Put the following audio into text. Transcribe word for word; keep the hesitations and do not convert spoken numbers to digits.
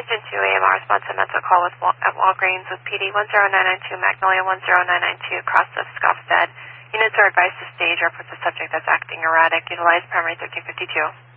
Engine two, A M R response to mental call with Wal at Walgreens with P D one zero nine nine two, Magnolia one zero nine nine two, cross of Scoffstead. Units are advised to stage or put the subject that's acting erratic. Utilize primary thirteen fifty-two.